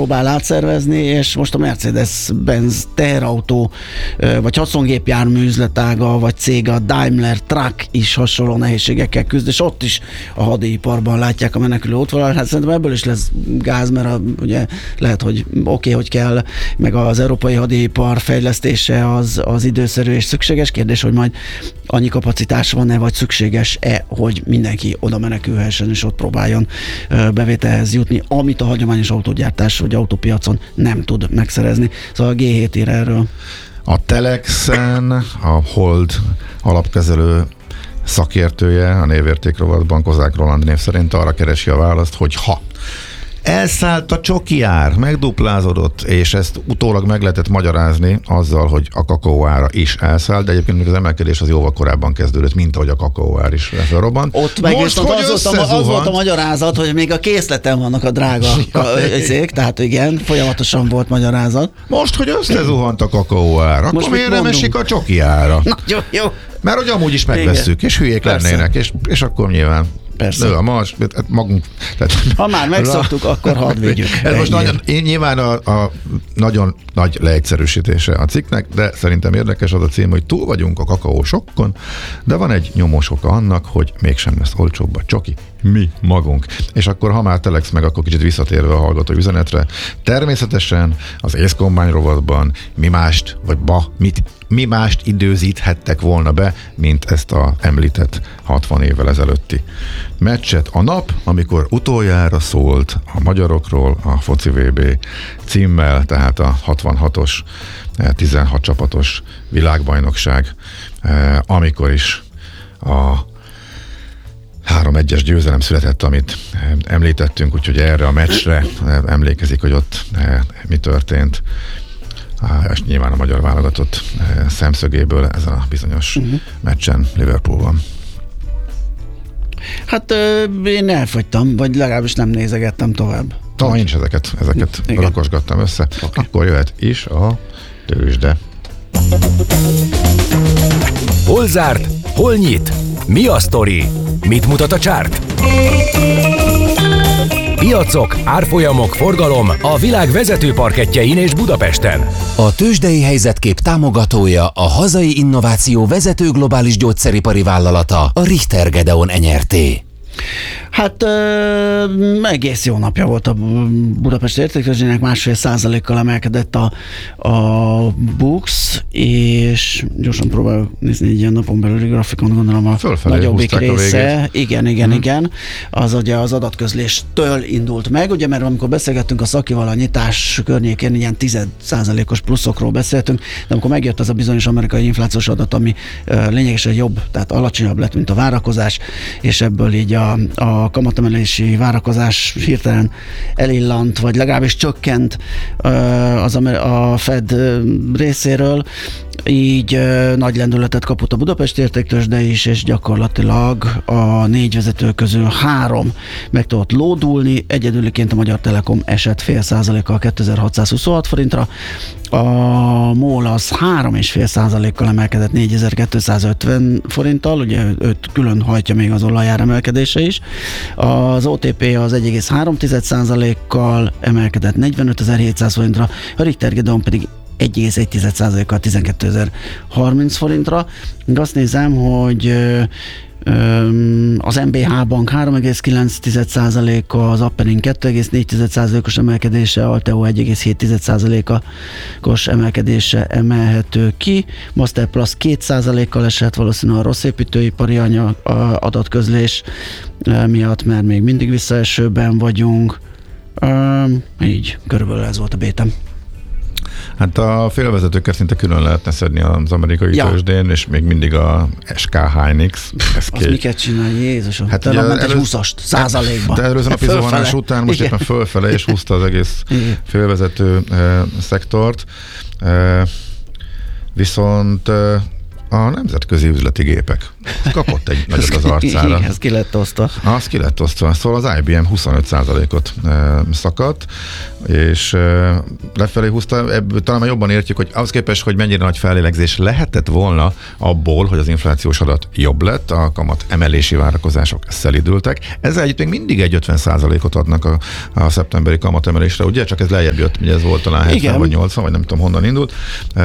próbál átszervezni, és most a Mercedes-Benz teherautó, vagy haszongépjármű üzletága, vagy cég, a Daimler Truck is hasonló nehézségekkel küzd, és ott is a hadiiparban látják a menekülő útvonalat. Hát szerintem ebből is lesz gáz, mert ugye lehet, hogy oké, hogy kell, meg az európai hadipar fejlesztése az időszerű és szükséges. Kérdés, hogy majd annyi kapacitás van-e, vagy szükséges-e, hogy mindenki oda menekülhessen, és ott próbáljon bevételhez jutni, amit a hagyományos autógyártás vagy autópiacon nem tud megszerezni. Szóval a G7 ír erről. A Telexen a Hold alapkezelő szakértője, a névérték rovatban, Kozák Roland név szerint arra keresi a választ, hogy ha elszállt a csoki ár, megduplázódott, és ezt utólag meg lehetett magyarázni azzal, hogy a kakaóára is elszállt, de egyébként még az emelkedés az jóval korábban kezdődött, mint ahogy a kakaóár is felrobbant. Ott meg most, az volt a magyarázat, hogy még a készleten vannak a drága ezek, tehát igen, folyamatosan volt magyarázat. Most, hogy összezuhant a kakaóár, akkor miért nem esik a csoki ára? Jó. Mert hogy amúgy is megvesszük, és hülyék lennének, és akkor nyilván persze. Nő a mars, magunk. Tehát, ha már megszoktuk, akkor hadd vigyük. Ez most nyilván a nagyon nagy leegyszerűsítése a cikknek, de szerintem érdekes az a cím, hogy túl vagyunk a kakaósokkon, de van egy nyomós oka annak, hogy mégsem lesz olcsóbb a csoki, mi magunk. És akkor, ha már Telex meg, akkor kicsit visszatérve a hallgató üzenetre, természetesen az Ace Combine rovatban mi mást időzíthettek volna be, mint ezt a említett 60 évvel ezelőtti meccset a nap, amikor utoljára szólt a magyarokról a foci VB címmel, tehát a 66-os 16 csapatos világbajnokság, amikor is a 3-1-es győzelem született, amit említettünk, úgyhogy erre a meccsre emlékezik, hogy ott mi történt. És nyilván a magyar válogatott szemszögéből ezen a bizonyos meccsen Liverpoolban. Hát én elfogytam, vagy legalábbis nem nézegettem tovább. Talán én is ezeket rakosgattam össze. Okay. Akkor jöhet is a tőzsde. Hol zárt? Hol nyit? Mi a sztori? Mit mutat a csárt? Piacok, árfolyamok, forgalom a világ vezető parkettjein és Budapesten. A tőzsdei helyzetkép támogatója a hazai innováció vezető globális gyógyszeripari vállalata, a Richter Gedeon Nyrt. Hát egész jó napja volt a Budapest értéktőzsdének, 1,5%-kal emelkedett a BUX, és gyorsan próbálok nézni egy ilyen napon belüli grafikon, gondolom a nagyobbik része. Igen. Az ugye az adatközléstől indult meg, ugye, mert amikor beszélgettünk a Szakival a nyitás környékén, ilyen 10%-os pluszokról beszéltünk, de amikor megjött az a bizonyos amerikai inflációs adat, ami lényegesen jobb, tehát alacsonyabb lett, mint a várakozás, és ebből így a kamatemelési várakozás hirtelen elillant, vagy legalábbis csökkent a Fed részéről, így nagy lendületet kapott a Budapest értéktőzsde is, és gyakorlatilag a 4 vezető közül 3 meg tudott lódulni, egyedüliként a Magyar Telekom esett 0,5%-kal 2626 forintra, a MOL az 3,5%-kal emelkedett 4250 forinttal, ugye őt külön hajtja még az olajár emelkedése is. Az OTP az 1,3%-kal emelkedett 45700 forintra, a Richter Gedeon pedig 1,1%-kal 12.030 forintra. Azt nézem, hogy az MBH Bank 3,9%-a, az Appenin 2,4%-os emelkedése, Alteo 1,7%-os emelkedése emelhető ki, Masterplus 2%-kal esett, valószínűleg a rossz építőipari adatközlés miatt, mert még mindig visszaesőben vagyunk. Így, körülbelül ez volt a bétem. Hát a félvezetőket szinte külön lehetne szedni az amerikai tőzsdén, és még mindig a SK Hynix. Azt miket csinálj, Jézusom? Hát te ment egy 20-ast, százalékban. De előző napi zuhanás után most éppen fölfele, és húzta az egész félvezető szektort. Viszont a nemzetközi üzleti gépek. Kapott egy nagyot az arcára. Ez ki lett osztva. Az ki lett osztva. Szóval az IBM 25%-ot szakadt, és lefelé húzta. Ebből talán jobban értjük, hogy ahhoz képest, hogy mennyire nagy fellélegzés lehetett volna abból, hogy az inflációs adat jobb lett, a kamat emelési várakozások szelidültek. Ezzel együtt még mindig egy 50%-ot adnak a szeptemberi kamatemelésre, ugye? Csak ez lejjebb jött, ugye ez volt talán 70 vagy 80, vagy nem tudom honnan indult.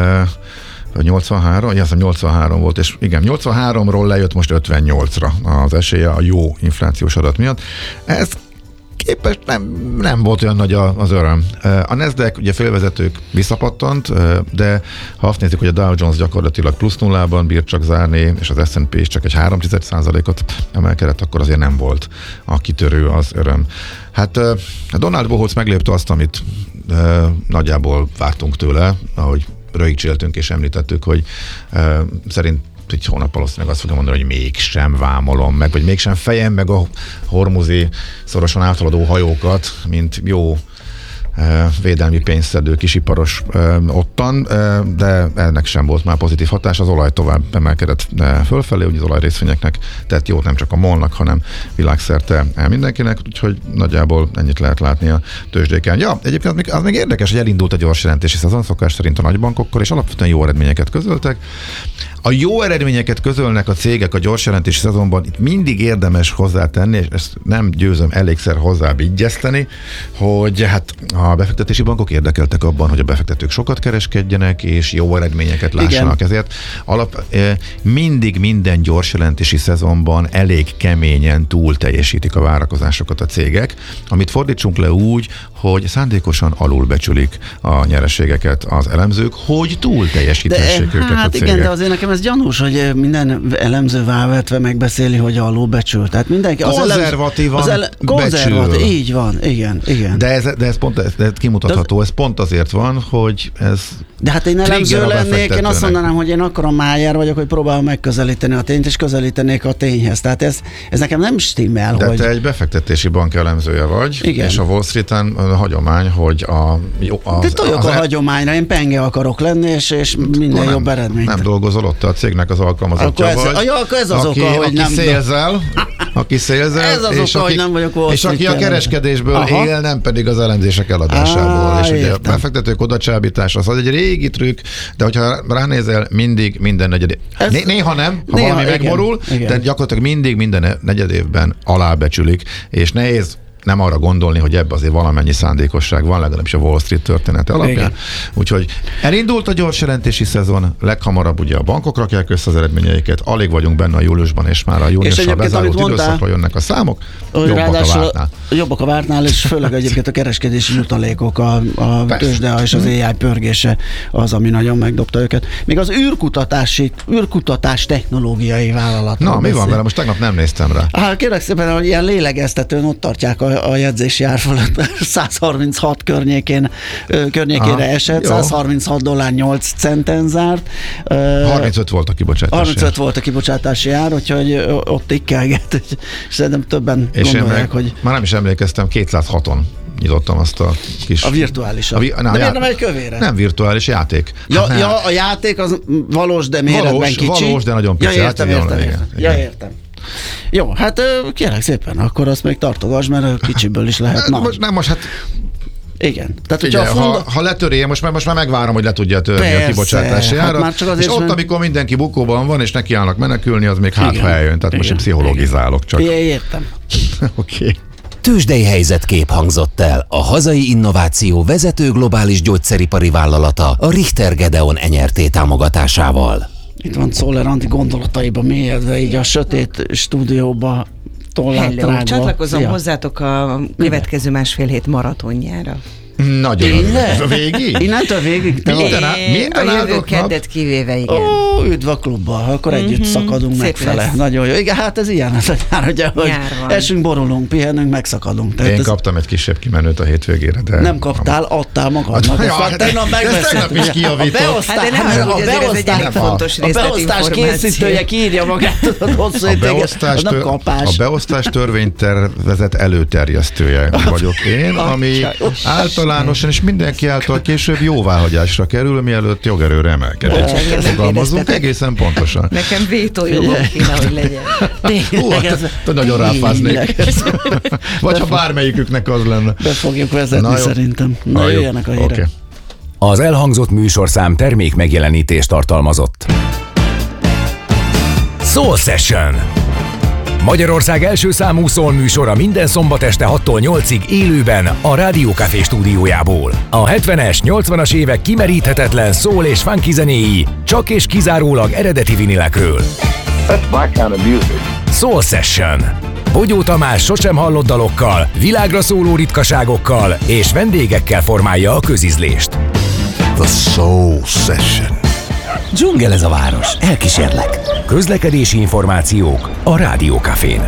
83, igen, 83 volt, és igen, 83-ról lejött most 58-ra az esélye a jó inflációs adat miatt. Ez képest nem volt olyan nagy az öröm. A Nasdaq, ugye félvezetők visszapattant, de ha azt nézzük, hogy a Dow Jones gyakorlatilag plusz nullában bírt csak zárni, és az S&P is csak egy 3%-ot emelkedett, akkor azért nem volt a kitörő az öröm. Hát Donald Boholz meglépte azt, amit nagyjából vártunk tőle, ahogy rögcséltünk és említettük, hogy szerint egy hónap valószínűleg azt fogja mondani, hogy mégsem vámolom meg, vagy mégsem fejem meg a hormuzi szorosan áthaladó hajókat, mint jó védelmi pénzszedő kisiparos ottan, de ennek sem volt már pozitív hatás. Az olaj tovább emelkedett fölfelé, ugye az olajrészvényeknek tett jót nem csak a MOL-nak, hanem világszerte mindenkinek, úgyhogy nagyjából ennyit lehet látni a tőzsdéken. Ja, egyébként az még érdekes, hogy elindult a gyors jelentési szezon, szokás szerint a nagybankokkal, és alapvetően jó eredményeket közöltek. A jó eredményeket közölnek a cégek a gyors jelentési szezonban, itt mindig érdemes hozzátenni, és ezt nem győzöm elégszer hozzávigyezteni, hogy hát a befektetési bankok érdekeltek abban, hogy a befektetők sokat kereskedjenek, és jó eredményeket lássanak. Igen. Ezért mindig minden gyors jelentési szezonban elég keményen túl teljesítik a várakozásokat a cégek, amit fordítsunk le úgy, hogy szándékosan alulbecsülik a nyereségeket az elemzők, hogy túl teljesítessék őket a cégek. Igen, de azért nekem ez gyanús, hogy minden elemző válvetve megbeszéli, hogy alulbecsül. Tehát mindenki konzervatívan becsül. Így van, igen. De ez pont ez kimutatható, ez pont azért van, hogy ez. De hát én elemző lennék, én azt mondanám, hogy én akkora májár vagyok, hogy próbálom megközelíteni a tényt, és közelítenék a tényhez. Tehát ez nekem nem stimmel. De hogy... te egy befektetési bank elemzője vagy, igen. És a Wall Street-en a hagyomány, hogy de toljak a hagyományra, én penge akarok lenni, és minden jobb eredményt. Nem dolgozol ott, a cégnek az alkalmazottja vagy. Akkor ez az oka, hogy nem... Aki szélzel, ez az oka, hogy nem vagyok Wall Street. És aki a kereskedésből él, nem pedig az elemzések eladásából. És ugye a befektetők odacsábítás az egy régi trükk, de hogyha ránézel, mindig minden negyed néha nem, ha valami megborul, de gyakorlatilag mindig minden negyed évben alábecsülik, és nehéz nem arra gondolni, hogy ebbe azért valamennyi szándékosság van, legalábbis a Wall Street története alapján. Igen. Úgyhogy elindult a gyors jelentési szezon, leghamarabb ugye a bankok rakják össze az eredményeiket, alig vagyunk benne a júliusban, és már a júniussal bezárult időszakra jönnek a számok, jobbak a vártnál. Jobbak a vártnál, és főleg egyébként a kereskedési jutalékok, a tőzsde és az AI pörgése az, ami nagyon megdobta őket. Még az űrkutatás technológiai vállalat. Na, mi van vele? Most tegnap nem néztem rá. Hát kérlek szépen, hogy ilyen lélegeztetőn ott tartják a jegyzési árfolat 136 környékére esett, $136.08 zárt. 35 volt a kibocsátási 35 volt a kibocsátási ár, úgyhogy ott ikkelget, és szerintem többen és gondolják, hogy... Már nem is emlékeztem, 206-on nyitottam azt a kis... A virtuálisat. De miért nem egy kövére? Nem virtuális, játék. A játék az valós, de méretben kicsi. Valós, de nagyon pici. Értem. Értem. Jó, hát kérlek szépen, akkor azt még tartogass, mert kicsiből is lehet nagy. Most hát igen. Tehát, ugye, ha letöri, most már megvárom, hogy le tudja törni. Persze, a kibocsátási árat. Hát és ott, amikor mindenki bukóban van, és nekiállnak menekülni, az még ha eljön. Tehát most én pszichologizálok csak. Értem. Oké. Tőzsdei helyzetkép hangzott el. A hazai innováció vezető globális gyógyszeripari vállalata a Richter Gedeon NRT támogatásával. Itt van Czoller Andi gondolataiba mélyedve, így a sötét stúdióba tollátrágva. Csatlakozom hozzátok a következő másfél hét maratonjára. Nagyon. Végig? Innentől végig? A jövő keddet kivéve, igen. Üdv a klubba, akkor együtt szakadunk megfele. Nagyon jó. Igen, hát ez ilyen az a nyár, ugye, hogy esünk, borulunk, pihenünk, megszakadunk. Tehát én kaptam egy kisebb kimenőt a hétvégére, de... Nem kaptál, adtál magadnak. Tegnap is kijavított. A beosztás készítője írja magát, tudod, hosszú a beosztás törvénytervezet előterjesztője vagyok én, ami által általánosan, és mindenki által később jóváhagyásra kerül, mielőtt jogerőre emelkedik. Fogalmazunk egészen pontosan. Nekem vétójogom kéne, hogy legyen. Hú, te nagyon ráfáznék. Vagy ha bármelyiküknek az lenne. Be fogjuk vezetni szerintem. Na, jöjjenek a hírek. Okay. Az elhangzott műsorszám termék megjelenítést tartalmazott. Soul Session. Magyarország első számú szól műsora minden szombat este 6-tól 8-ig élőben a Rádió Café stúdiójából. A 70-es, 80-as évek kimeríthetetlen szól és funky zenéi csak és kizárólag eredeti vinilekről. That's my kind of music. Soul Session. Bogyó Tamás sosem hallott dalokkal, világra szóló ritkaságokkal és vendégekkel formálja a közízlést. The Soul Session. Dzsungel ez a város, elkísérlek. Közlekedési információk a Rádió Cafén.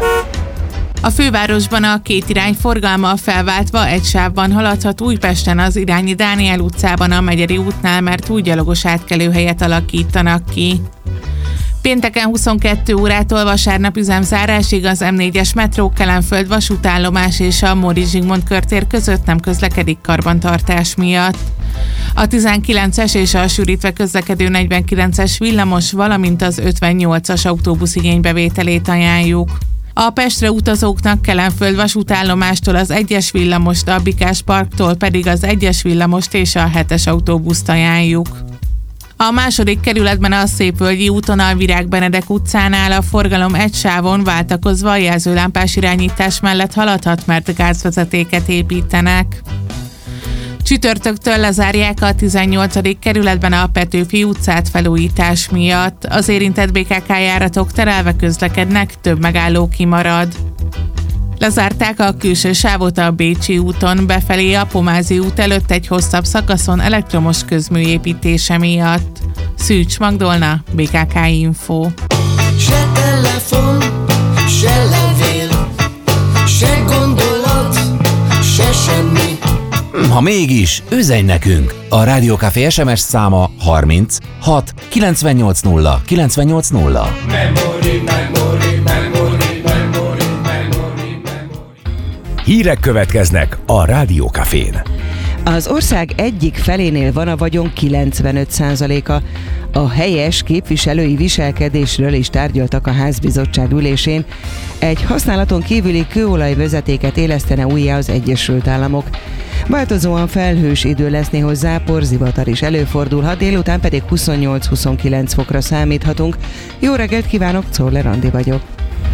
A fővárosban a két irány forgalma felváltva egy sávban haladhat Újpesten az irányi Dániel utcában a Megyeri útnál, mert új gyalogos átkelőhelyet alakítanak ki. Pénteken 22 órától vasárnap üzemzárásig az M4-es metró Kelenföld vasútállomás és a Móricz Zsigmond körtér között nem közlekedik karbantartás miatt. A 19-es és a sűrítve közlekedő 49-es villamos, valamint az 58-as autóbusz igénybevételét ajánljuk. A Pestre utazóknak Kelenföld vasútállomástól az 1-es villamost, a Bikás parktól pedig az 1-es villamost és a 7-es autóbuszt ajánljuk. A második kerületben a Szépvölgyi úton a Virág Benedek utcánál a forgalom egy sávon váltakozva a jelzőlámpás irányítás mellett haladhat, mert gázvezetéket építenek. Csütörtöktől lezárják a 18. kerületben a Petőfi utcát felújítás miatt. Az érintett BKK járatok terelve közlekednek, több megálló kimarad. Lezárták a külső sávot a Bécsi úton, befelé a Pomázi út előtt egy hosszabb szakaszon elektromos közmű építése miatt. Szűcs Magdolna, BKK Info. Se telefon, se levél, se gondolat, se semmi. Ha mégis, üzenj nekünk! A Rádió Café SMS száma 30 6 980 980. Hírek következnek a Rádió Cafén. Az ország egyik felénél van a vagyon 95%-a. A helyes képviselői viselkedésről is tárgyaltak a házbizottság ülésén. Egy használaton kívüli kőolajvezetéket élesztene újjá az Egyesült Államok. Változóan felhős idő lesz, néhol zápor, zivatar is előfordulhat, délután pedig 28-29 fokra számíthatunk. Jó reggelt kívánok, Czoller Andi vagyok.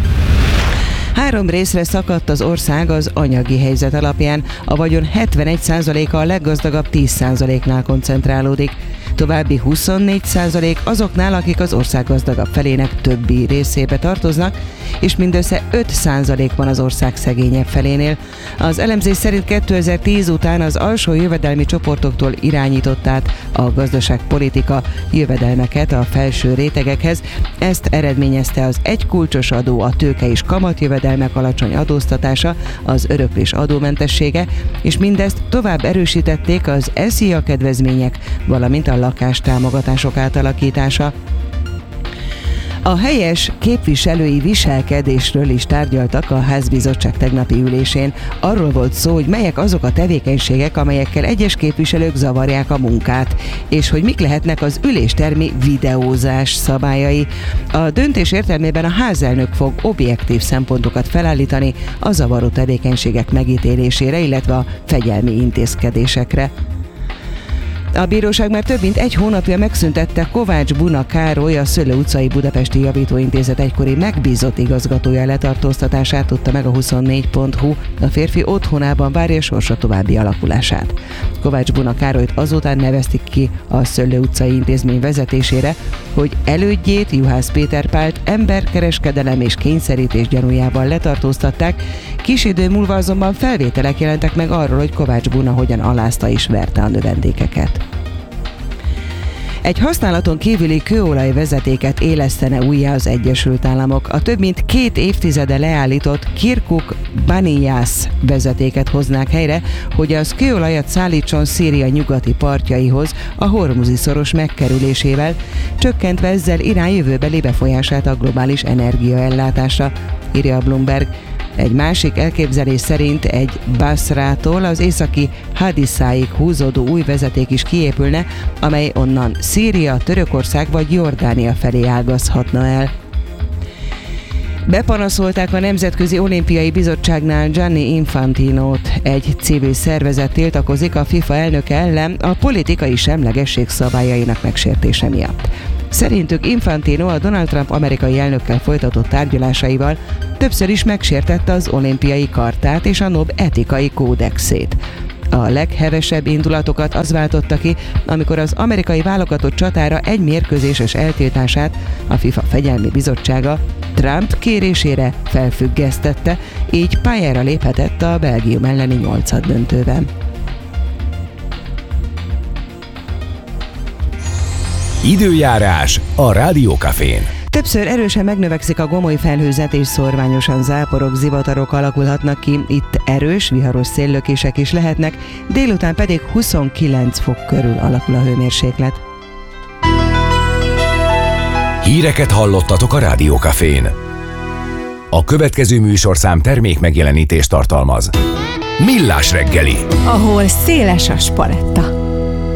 3 részre szakadt az ország az anyagi helyzet alapján. A vagyon 71%-a a leggazdagabb 10%-nál koncentrálódik. További 24% azoknál, akik az ország gazdagabb felének többi részébe tartoznak, és mindössze 5% van az ország szegényebb felénél. Az elemzés szerint 2010 után az alsó jövedelmi csoportoktól irányított át a gazdaságpolitika jövedelmeket a felső rétegekhez. Ezt eredményezte az egykulcsos adó, a tőke és kamatjövedelmek alacsony adóztatása, az öröklés adómentessége, és mindezt tovább erősítették az SZIA kedvezmények, valamint a lakástámogatások átalakítása. A helyes képviselői viselkedésről is tárgyaltak a házbizottság tegnapi ülésén. Arról volt szó, hogy melyek azok a tevékenységek, amelyekkel egyes képviselők zavarják a munkát, és hogy mik lehetnek az üléstermi videózás szabályai. A döntés értelmében a házelnök fog objektív szempontokat felállítani a zavaró tevékenységek megítélésére, illetve a fegyelmi intézkedésekre. A bíróság már több mint egy hónapja megszüntette Kovács Buna Károly, a Szöllő utcai Budapesti Javítóintézet egykori megbízott igazgatója letartóztatását, tudta meg a 24.hu. A férfi otthonában várja sorsa további alakulását. Kovács Buna Károlyt azután nevezték ki a Szöllő utcai intézmény vezetésére, hogy elődjét, Juhász Péter Pált emberkereskedelem és kényszerítés gyanújával letartóztatták. Kis idő múlva azonban felvételek jelentek meg arról, hogy Kovács Buna hogyan alázta és verte a növendékeket. Egy használaton kívüli kőolajvezetéket élesztene újjá az Egyesült Államok. A több mint 2 évtizede leállított Kirkuk-Banias vezetéket hoznák helyre, hogy az kőolajat szállítson Szíria nyugati partjaihoz a Hormuzi-szoros megkerülésével, csökkentve ezzel Irán jövőbeli befolyását a globális energiaellátásra, írja a Bloomberg. Egy másik elképzelés szerint egy Basrától az északi Hadiszáig húzódó új vezeték is kiépülne, amely onnan Szíria, Törökország vagy Jordánia felé ágazhatna el. Bepanaszolták a Nemzetközi Olimpiai Bizottságnál Gianni Infantinót. Egy civil szervezet tiltakozik a FIFA elnöke ellen a politikai semlegesség szabályainak megsértése miatt. Szerintük Infantino a Donald Trump amerikai elnökkel folytatott tárgyalásaival többször is megsértette az olimpiai kartát és a NOB etikai kódexét. A leghevesebb indulatokat az váltotta ki, amikor az amerikai válogatott csatára egy mérkőzéses eltiltását a FIFA fegyelmi bizottsága Trump kérésére felfüggesztette, így pályára léphetett a Belgium elleni 8. döntőben. Időjárás a Rádiókafén. Többször erősen megnövekszik a gomoly felhőzet és szórványosan záporok, zivatarok alakulhatnak ki, itt erős, viharos széllökések is lehetnek, délután pedig 29 fok körül alakul a hőmérséklet. Híreket hallottatok a Rádiókafén. A következő műsorszám termék megjelenítést tartalmaz. Millás reggeli, ahol széles a spaletta.